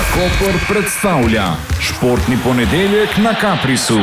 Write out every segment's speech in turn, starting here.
Koper predstavlja športni ponedeljek na Kaprisu.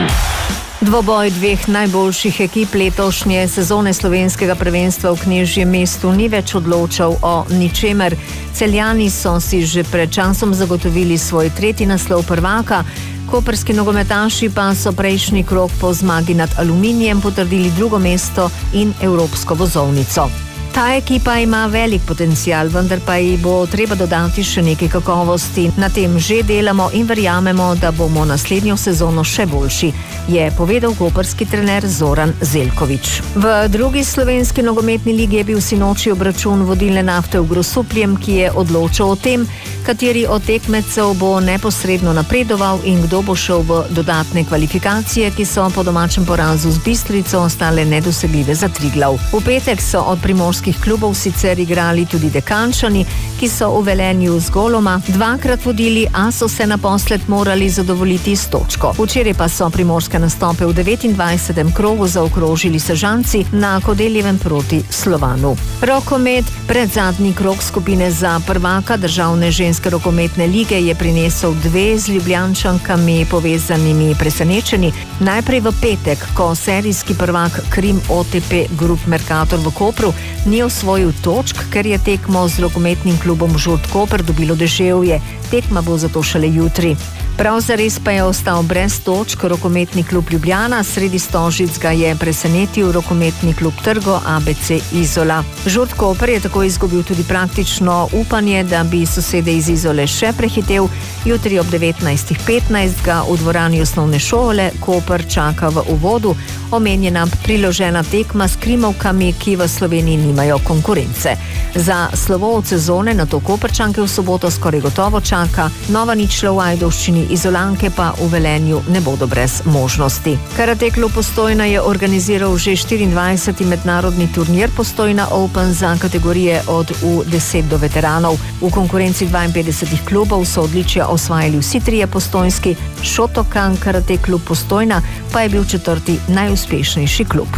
Dvoboj dveh najboljših ekip letošnje sezone slovenskega prvenstva v Knežjem mestu ni več odločal o ničemer. Celjani so si že pred časom zagotovili svoj tretji naslov prvaka, koprski nogometaši pa so prejšnji krog po zmagi nad Aluminijem potrdili drugo mesto in evropsko vozovnico. Ta ekipa ima velik potencial, vendar pa ji bo treba dodati še nekaj kakovosti. Na tem že delamo in verjamemo, da bomo naslednjo sezono še boljši, je povedal koprski trener Zoran Zeljković. V drugi slovenski nogometni ligi je bil sinoči obračun vodilne Nafte v Grosupljem, ki je odločal o tem, kateri od tekmecev bo neposredno napredoval in kdo bo šel v dodatne kvalifikacije, ki so po domačem porazu z Bistrico ostale nedosegljive za Triglav. V petek so od primorskih klubov sicer igrali tudi Dekančani, ki so v Velenju z goloma dvakrat vodili, a so se naposled morali zadovoljiti s točko. Včeraj pa so primorske nastope v 29. krogu zaokrožili Sežanci na Kodeljevem proti Slovanu. Rokomet, predzadnji krog skupine za prvaka državne ženske rokometne lige je prinesel dve z Ljubljančankami povezanimi presenečenji. Najprej v petek, ko serijski prvak Krim OTP Group Mercator v Kopru ni osvojil točk, ker je tekmo z rokometnim klubom Žurt Koper dobilo deževje. Tekma bo zato šele jutri. Prav zares pa je ostal brez točk rokometni klub Ljubljana, sredi Stožic ga je presenetil rokometni klub Trgo ABC Izola. Žurt Koper je tako izgubil tudi praktično upanje, da bi sosede iz Izole še prehitel. Jutri ob 19.15 ga v dvorani osnovne šole Koper čaka v uvodu omenjena priložena tekma s krimovkami, ki v Sloveniji nimajo konkurence. Za slovo od sezone na to Koprčanke v soboto skoraj gotovo čaka, nova ničla v Ajdovščini, Izolanke pa v Velenju ne bodo brez možnosti. Karate klub Postojna je organiziral že 24. mednarodni turnir Postojna Open za kategorije od U10 do veteranov. V konkurenci 52 klubov so odličja osvajali vsi trije postojnski, Shotokan karate klub Postojna pa je bil četrti najuspešnejši klub.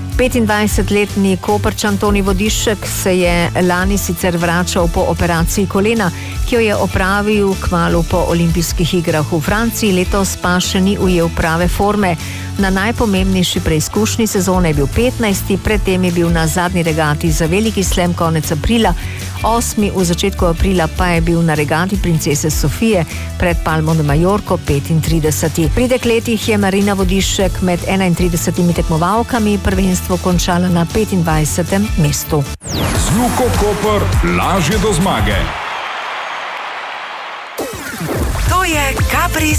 25-letni Koprčan Toni Vodišek se je lani sicer vračal po operaciji kolena, ki jo je opravil kmalu po olimpijskih igrah v Franciji, letos pa še ni ujel prave forme. Na najpomembnejši preizkušnji sezone je bil 15. Predtem je bil na zadnji regati za veliki slam konec aprila, 8. v začetku aprila pa je bil na regati princese Sofije pred Palmo de Majorko 35. Pri dekletih je Marina Vodišek med 31 tekmovalkami prvenstvo končala na 25. mestu. Z Luko Koper lažje do zmage. To je Kapris